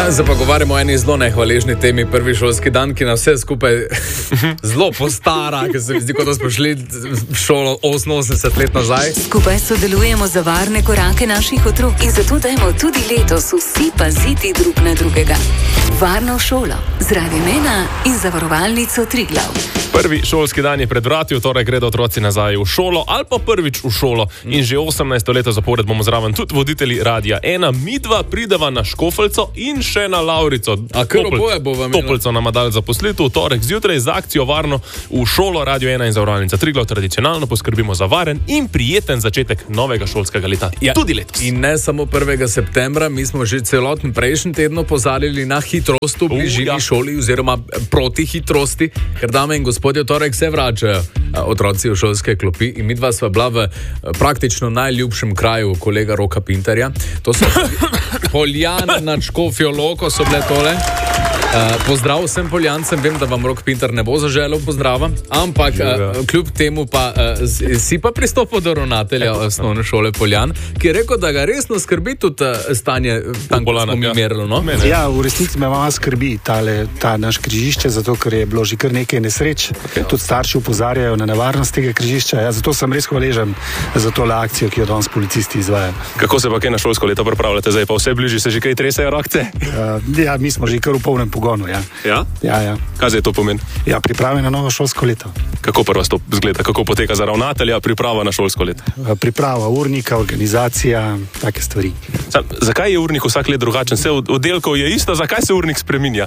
Danes se pogovarjamo o eni zelo nehvaležni temi, prvi šolski dan, ki nas vse skupaj zelo postara, ker se mi zdi, kot da smo šli v šolo 88 let nazaj. Skupaj sodelujemo za varne korake naših otrok in zato dajmo tudi letos vsi paziti drug na drugega. Varno šolo z Radio Mena in zavarovalnico Triglav. Prvi šolski dan je pred vrati, v torek gredo otroci nazaj v šolo ali pa prvič v šolo. In že 18. leto zapored bomo zraven tudi voditelji Radia 1. Midva prideva na Škofeljco in še na Lavrico. A kar oboje bo vam imelo? Toplico nama dali zaposlitev, v torek zjutraj z akcijo Varno v šolo. Radio 1 in zavarovalnica Triglav tradicionalno poskrbimo za varen in prijeten začetek novega šolskega leta. Ja. Tudi letos. In ne samo 1. septembra, mi smo že celoten prejšnji teden opozarjali na hitrost v bližini šoli oziroma proti hitrosti, ker dame in gospodje, torek se vračajo otroci v šolske klopi in midva sva bila v praktično najljubšem kraju kolega Roka Pintarja. To so Poljane nad Škofjo Loko so bile tole. Pozdrav vsem Poljancem, vem, da vam Rok Pintar ne bo zaželel pozdrava, ampak kljub temu pa si pa pristopil do ravnatelja osnovne šole Poljan, ki je rekel, da ga resno skrbi tudi stanje tam, ko smo mi merili, no? Ja, v resnici me mama skrbi ta naš križišče, zato ker je bilo že kar nekaj nesreč. Tudi starši opozarjajo na nevarnost tega križišča. Ja, zato sem res hvaležen za tole akcijo, ki jo danes policisti izvajajo. Kako se pa kaj na šolsko leto pripravljate? Zdaj pa vse bližje se že kaj tresejo rokce? Ja, mi smo že kar v polnem pogonu, ja. Ja? Ja. Kaj zdaj to pomeni? Ja, priprave na novo šolsko leto. Kako prva to zgleda? Kako poteka za ravnatelja priprava na šolsko leto? Priprava urnika, organizacija, take stvari. Zakaj je urnik vsak let drugačen? Vse oddelkov je isto, zakaj se urnik spreminja?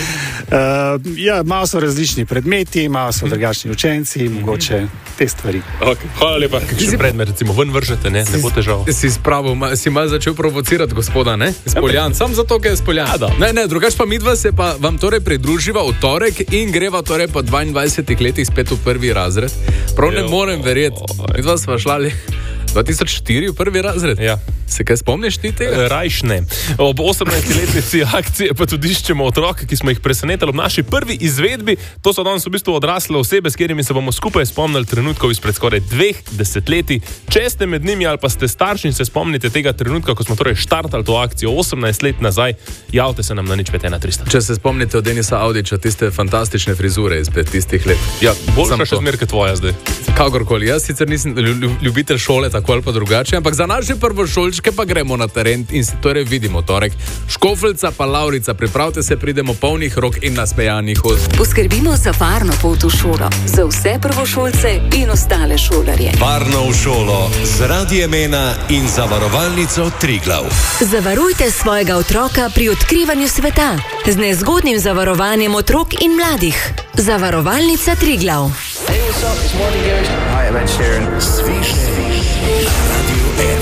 Ja, malo so različni predmeti, malo so drugačni učenci, mogoče te stvari. Okay. Hvala lepa. Kakšen predmet, recimo, ven vržete, ne bo težav. Si malo začel provocirati gospoda, ne? S Poljan, sam zato, ker je s Poljan. Ne, drugač pa midva se pa vam torej pridruživa v torek in greva torej po 22 letih spet v prvi razred. Prav ne morem verjeti. Midva sva šla 2004 v prvi razred. Ja. Se kaj spomniš ti tega? Rajš ne. Ob 18-letnici akcije pa tudi iščemo otroke, ki smo jih presenetili ob naši prvi izvedbi. To so danes v bistvu odrasle osebe, s katerimi se bomo skupaj spomnili trenutkov izpred skoraj 2 desetletij. Če ste med njimi ali pa ste starši in se spomnite tega trenutka, ko smo torej štartali to akcijo 18 let nazaj, javite se nam na 053. Če se spomnite od Denisa Audiča, tiste fantastične frizure izpred tistih let. Ja, boljša še zmerke tvoja zdaj. Kakorkoli, jaz sicer nisem ljubitelj šole, tako ali pa drugače, ampak za naše prvošolčke pa gremo na teren in se torej vidimo torek. Škofeljca pa Lavrica, pripravite se, pridemo polnih rok in nasmejanih ust. Poskrbimo za varno pot v šolo, za vse prvošolce in ostale šolarje. Varno v šolo z Radiem Mena in zavarovalnico Triglav. Zavarujte svojega otroka pri odkrivanju sveta z nezgodnim zavarovanjem otrok in mladih. Zavarovalnica Triglav. Hey, what's up? It's Martin Garrix. Hi, I'm Ed Sheeran. Svižne Radio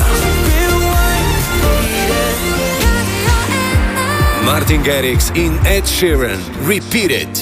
1. Martin Garrix in Ed Sheeran. Repeat it.